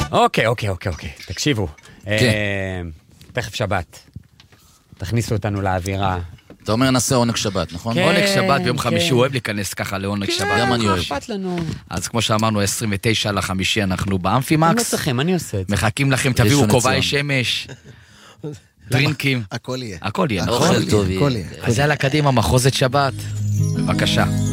אוקיי. תקשיבו. תכף שבת. תכניסו אותנו לאווירה. אתה אומר נעשה עונג שבת, נכון? כן, עונג שבת ביום כן. חמישי, הוא אוהב להיכנס ככה לעונג שבת. גם אני אוהב. אכפת לנו. אז כמו שאמרנו, 29 לחמישי אנחנו אתם לא באמפימקס. צריכים, אני עושה את זה. מחכים לכם, תביאו ראשון כובעי לציון. שמש, דרינקים. הכל יהיה. הכל יהיה, נכון? אוכל טוב הכל יהיה. יהיה. אז יאללה, קדימה, מחוזת שבת. בבקשה.